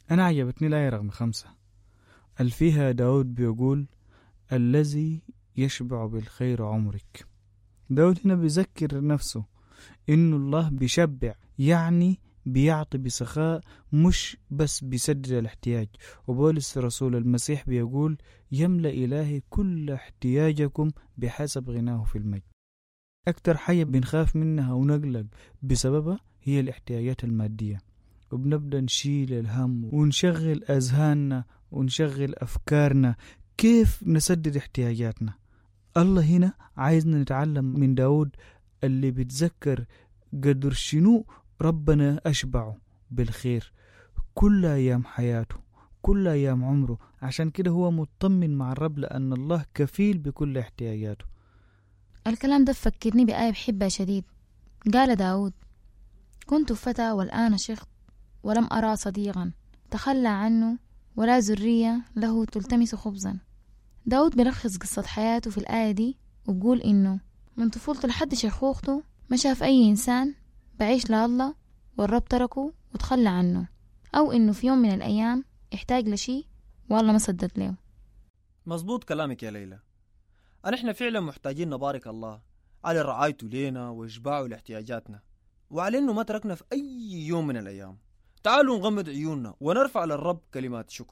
أنا عجبتني الآية رقم 5 فيها داود بيقول الذي يشبع بالخير عمرك. داود هنا بيذكر نفسه إنه الله بيشبع، يعني بيعطي بسخاء، مش بس بيسدد الاحتياج. وبولس رسول المسيح بيقول يملأ إلهي كل احتياجكم بحسب غناه في المجد. أكتر حاجة بنخاف منها ونقلق بسببها هي الاحتياجات المادية، وبنبدأ نشيل الهم ونشغل أذهاننا ونشغل أفكارنا كيف نسدد احتياجاتنا. الله هنا عايزنا نتعلم من داود اللي بيتذكر قدر شنو ربنا أشبعه بالخير كل أيام حياته، كل أيام عمره. عشان كده هو مطمن مع الرب لأن الله كفيل بكل احتياجاته. الكلام ده فكرني بآية بحبها شديد. قال داود كنت فتى والآن شيخت ولم أرى صديقا تخلى عنه ولا ذرية له تلتمس خبزا. داود بيلخص قصة حياته في الآية دي وبقول إنه من طفولته لحد شيخوخته ما شاف أي إنسان بعيش لله والرب تركه وتخلى عنه، أو إنه في يوم من الأيام احتاج لشي والله ما سدد له. مظبوط كلامك يا ليلى. نحن فعلا محتاجين نبارك الله على رعايته لينا وإشباعه لاحتياجاتنا، وعلى إنه ما تركنا في أي يوم من الأيام. تعالوا نغمض عيوننا ونرفع للرب كلمات شكر.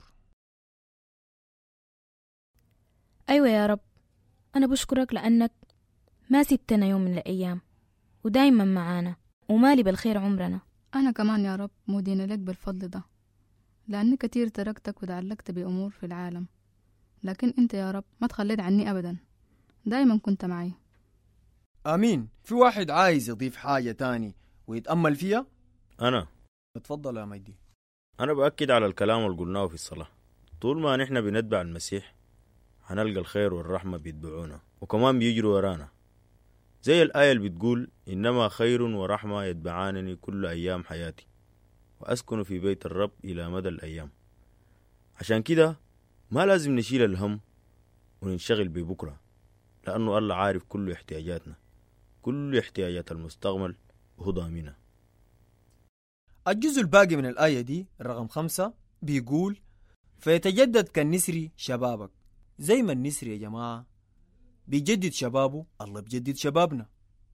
أيوة يا رب، أنا بشكرك لأنك ما سبتنا يوم من الأيام ودايما معانا ومالي بالخير عمرنا. أنا كمان يا رب مدينة لك بالفضل ده، لأني كتير تركتك وتعلقت بأمور في العالم، لكن أنت يا رب ما تخليت عني أبدا، دايما كنت معي. آمين. في واحد عايز يضيف حاجة تاني ويتأمل فيها؟ أنا اتفضل يا مجدي. أنا بأكد على الكلام اللي قلناه في الصلاة. طول ما نحن بنتبع المسيح هنلقى الخير والرحمة بيتبعونا وكمان بيجروا ورانا، زي الآية اللي بتقول إنما خير ورحمة يتبعانني كل أيام حياتي وأسكن في بيت الرب إلى مدى الأيام. عشان كده ما لازم نشيل الهم وننشغل ببكرة، لأنه الله عارف كل احتياجاتنا، كل احتياجات المستقبل وهو ضامنها. الجزء الباقي من الآية دي الرقم 5 بيقول فيتجدد كالنسر شبابك. زي ما النسر يا جماعة بيجدد شبابه، الله بيجدد شبابنا.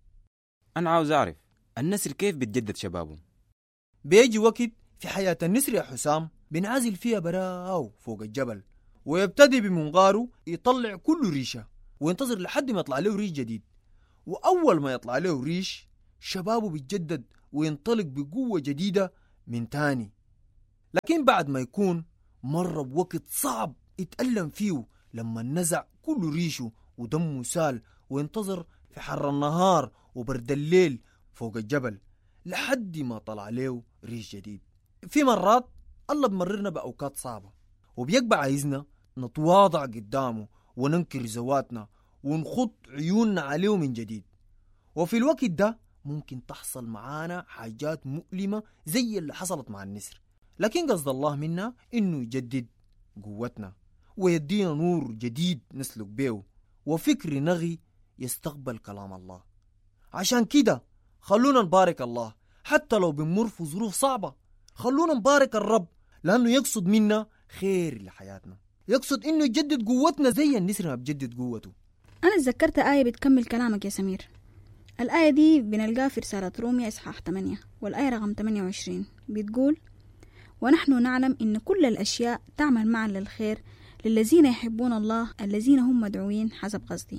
أنا عاوز أعرف النسر كيف بتجدد شبابه؟ بيجي وقت في حياة النسر يا حسام بنعزل فيها براو فوق الجبل، ويبتدي بمنغاره يطلع كل ريشة وينتظر لحد ما يطلع له ريش جديد. وأول ما يطلع له ريش شبابه بيتجدد وينطلق بقوة جديدة من تاني. لكن بعد ما يكون مر بوقت صعب يتألم فيه لما نزع كل ريشه ودمه سال وينتظر في حر النهار وبرد الليل فوق الجبل لحد ما طلع له ريش جديد. في مرات الله بمررنا بأوقات صعبة وبيقبع عايزنا نتواضع قدامه وننكر زواتنا ونخط عيوننا عليه من جديد. وفي الوقت ده ممكن تحصل معانا حاجات مؤلمة زي اللي حصلت مع النسر، لكن قصد الله منا إنه يجدد قوتنا ويدينا نور جديد نسلك بيه وفكر نغي يستقبل كلام الله. عشان كده خلونا نبارك الله حتى لو بنمر في ظروف صعبة. خلونا نبارك الرب لأنه يقصد منا خير لحياتنا، يقصد إنه يجدد قوتنا زي النسر ما بجدد قوته. أنا اتذكرت آية بتكمل كلامك يا سمير. الآية دي بنلقاها في رسالة رومية إصحاح 8 والآية رقم 28 بتقول ونحن نعلم إن كل الأشياء تعمل معا للخير للذين يحبون الله الذين هم مدعوين حسب قصده.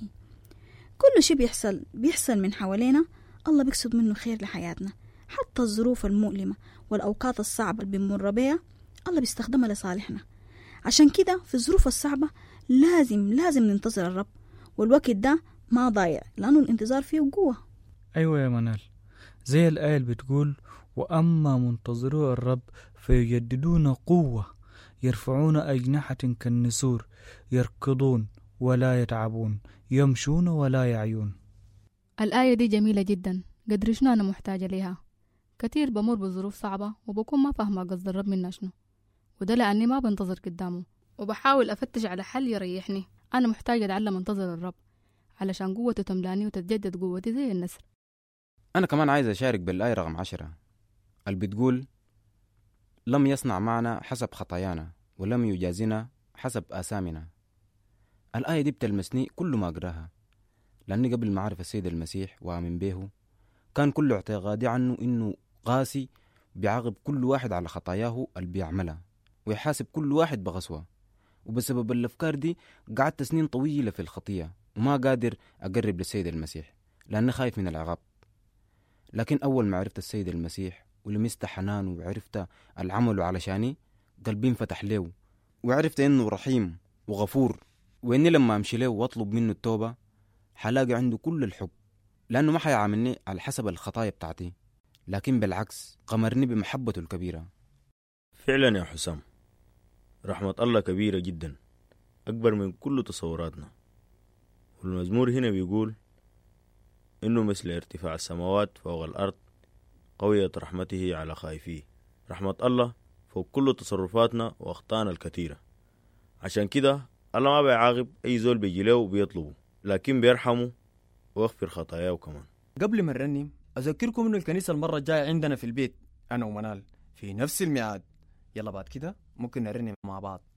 كل شيء بيحصل من حوالينا الله بيقصد منه خير لحياتنا، حتى الظروف المؤلمة والأوقات الصعبة اللي بنمر بيها الله بيستخدمها لصالحنا. عشان كده في الظروف الصعبة لازم ننتظر الرب، والوقت ده ما ضايع لأنه الانتظار فيه قوة. أيوة يا منال، زي الآية اللي بتقول وأما منتظرو الرب فيجددون قوة يرفعون أجنحة كالنسور يركضون ولا يتعبون يمشون ولا يعيون. الآية دي جميلة جدا، قدر شنو أنا محتاجة ليها. كتير بمر بظروف صعبة وبكون ما فاهمة قصد الرب منا شنو، وده لأني ما بنتظر قدامه وبحاول أفتش على حل يريحني. أنا محتاجة أتعلم أنتظر الرب علشان قوته تملاني وتتجدد قوتي زي النسر. أنا كمان عايز أشارك بالآية رقم 10 اللي بتقول لم يصنع معنا حسب خطايانا ولم يجازنا حسب آثامنا. الآية دي بتلمسني كل ما أقراها، لأني قبل ما أعرف السيد المسيح وآمن به كان كل اعتقادي عنه إنه قاسي بيعاقب كل واحد على خطاياه اللي بيعملها ويحاسب كل واحد بغسوة. وبسبب الأفكار دي قعدت سنين طويلة في الخطية وما قادر أقرب للسيد المسيح لأني خايف من العقاب. لكن أول ما عرفت السيد المسيح ولمست حنانه وعرفت العمل علشاني قلبي انفتح له، وعرفت إنه رحيم وغفور، وإني لما أمشي له وأطلب منه التوبة حلاقي عنده كل الحب، لأنه ما حيعاملني على حسب الخطايا بتاعتي، لكن بالعكس غمرني بمحبته الكبيرة. فعلا يا حسام، رحمة الله كبيرة جدا أكبر من كل تصوراتنا. والمزمور هنا بيقول إنه مثل ارتفاع السماوات فوق الأرض قوية رحمته على خائفيه. رحمة الله فوق كل تصرفاتنا وأخطائنا الكثيرة، عشان كده الله ما بيعاقب أي زول بيجي له وبيطلبه، لكن بيرحمه ويغفر خطاياه كمان. قبل ما نرنم أذكركم إنه الكنيسة المرة الجاية عندنا في البيت أنا ومنال في نفس الميعاد. يلا بعد كده ممكن نرنم مع بعض.